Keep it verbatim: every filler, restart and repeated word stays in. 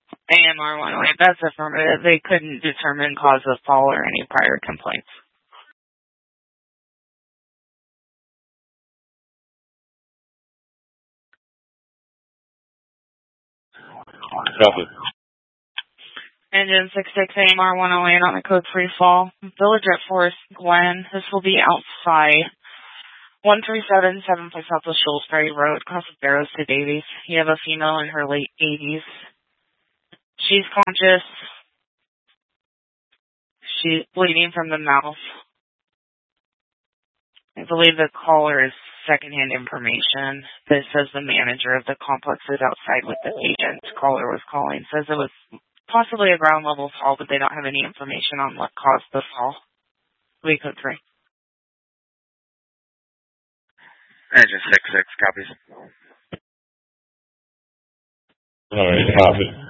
A M R one oh eight, that's affirmative. They couldn't determine cause of fall or any prior complaints. Copy. Engine six six A M R one oh eight on a code free fall. Village at Forest Glen. This will be outside. one three seven seven Place Southwest Shrewsbury Road, across the Barrows to Davies. You have a female in her late eighties. She's conscious. She's bleeding from the mouth. I believe the caller is secondhand information. This says the manager of the complex is outside with the agent. Caller was calling. Says it was possibly a ground level fall, but they don't have any information on what caused the fall. We code three. Engine six six copies. All right, copy.